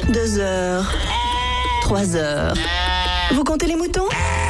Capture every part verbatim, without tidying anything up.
Deux heures. Trois heures. Vous comptez les moutons ?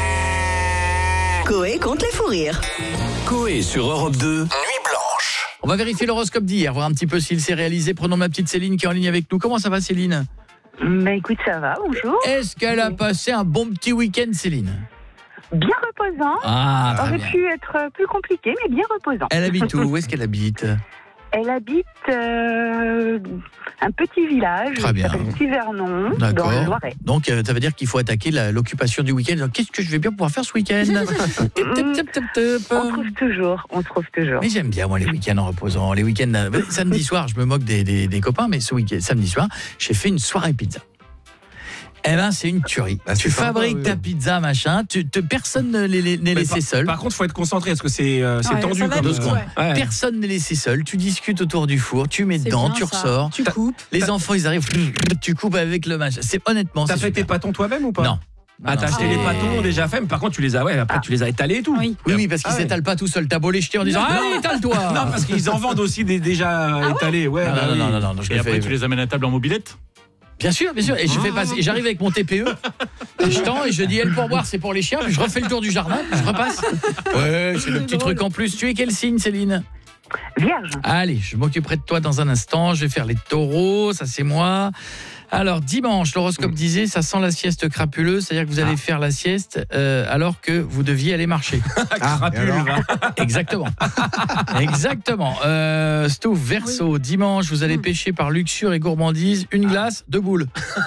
Coé compte les fous rires. Coé sur Europe deux, Nuit Blanche. On va vérifier l'horoscope d'hier, voir un petit peu s'il s'est réalisé. Prenons ma petite Céline qui est en ligne avec nous. Comment ça va, Céline ? Bah écoute, ça va, bonjour. Est-ce qu'elle a passé un bon petit week-end, Céline ? Bien reposant. Ah, très Aurait bien. pu être plus compliqué, mais bien reposant. Elle habite où ? Où est-ce qu'elle habite ? Elle habite euh, un petit village Très bien. qui s'appelle Sivernon, dans D'accord. le Loiret. Donc, euh, ça veut dire qu'il faut attaquer la- l'occupation du week-end. Donc, qu'est-ce que je vais bien pouvoir faire ce week-end ? Tip, tip, tip, tip. On trouve toujours, on trouve toujours. Mais j'aime bien, moi, les week-ends en reposant. Les week-ends, euh, samedi soir, je me moque des, des, des copains, mais ce week-end, samedi soir, j'ai fait une soirée pizza. Eh ben, c'est une tuerie. Ah, c'est tu sympa, fabriques oui. ta pizza, machin, tu, te, personne ne les- les- n'est Mais laissé par, seul. Par contre, il faut être concentré parce que c'est euh, c'est Ouais, tendu ça va comme vite, euh, ouais. ouais. Personne n'est laissé seul. Tu discutes autour du four, tu mets C'est dedans, bien, tu ça. ressors. Tu coupes. Les enfants, ils arrivent, tu coupes avec le match. C'est honnêtement, T'as c'est fait super. tes pâtons toi-même ou pas? Non. Ah, t'as Non, acheté c'est- les pâtons déjà faits, mais par contre, tu les as, ouais, après, tu les as étalés et tout. Oui. Oui, oui, parce qu'ils Ah ouais. s'étalent pas tout seul. T'as beau les jeter en disant allez, étale-toi. Non, parce qu'ils en vendent aussi des déjà étalés. Ouais, Non, bah non, oui. non, non, non, non, je Et l'ai après, fait. tu les amènes à table en mobilette? Bien sûr, bien sûr. Et je fais passer, et j'arrive avec mon T P E, et je tends et je dis elle pour boire, c'est pour les chiens. Puis je refais le tour du jardin, puis je repasse. Ouais, c'est le petit truc en plus. Tu es quel signe, Céline ? Vierge. Allez, je m'occuperai de toi dans un instant. Je vais faire les taureaux, ça c'est moi. Alors, dimanche, l'horoscope disait, ça sent la sieste crapuleuse, c'est-à-dire que vous allez faire la sieste euh, alors que vous deviez aller marcher. Crapule, va. Exactement. Exactement. Euh, Stouff, Verseau, dimanche, vous allez pêcher par luxure et gourmandise, une glace, deux boules.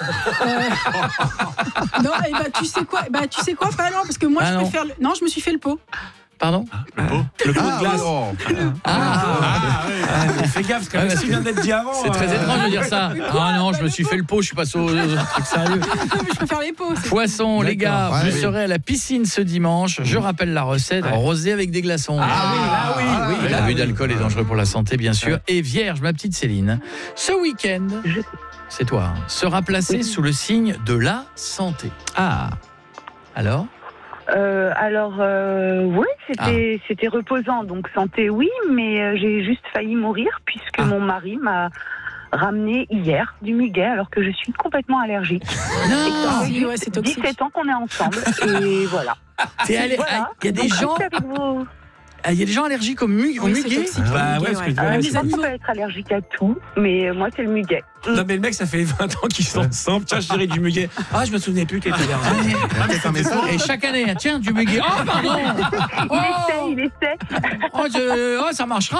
Non, et bah tu sais quoi Bah tu sais quoi Pas non, parce que moi Ah je non. préfère. Le... Non, je me suis fait le pot. Pardon ? Le pot. Le pot Ah, de glace. non. Ah, Ah, mais fais gaffe, parce que Ouais, même parce si que vient d'être dit avant. c'est très euh, étrange de dire ça. Ah non, je me suis fait le pot, je suis passé au, au truc sérieux. Mais je préfère les pots. c'est- Poisson, les gars, D'accord. vous Ouais, oui. serez à la piscine ce dimanche. Je rappelle la recette, Ouais. rosé avec des glaçons. Ah oui, là oui, Ah, oui. oui, là, L'abus oui. d'alcool est dangereux pour la santé, bien sûr. Ouais. Et vierge, ma petite Céline, ce week-end, Je- c'est toi, hein, sera placé Oui. sous le signe de la santé. Ah, alors ? Euh, alors, euh, oui, c'était c'était reposant, donc santé, oui, mais euh, j'ai juste failli mourir puisque Ah. mon mari m'a ramené hier du muguet alors que je suis complètement allergique. Non, Si, ouais, c'est toxique. dix-sept ans qu'on est ensemble et voilà. t'es allé- Voilà. ah, il y a des Donc, gens, restez avec vos- ah, il y a des gens allergiques au, mu- au Oui, c'est muguet. toxique. Bah le ouais, muguet, parce que- ouais. ouais, Ah, c'est les On animaux. peut être allergique à tout, mais moi c'est le muguet. Non, mais le mec, ça fait vingt ans qu'ils sont ensemble. Tiens, chérie, du muguet. Ah, je me souvenais plus qu'elle était allergique. Peut-être un message. Et chaque année, tiens, du muguet. Oh, pardon. Il Oh, essaie, il essaie. oh, je- oh, ça marchera.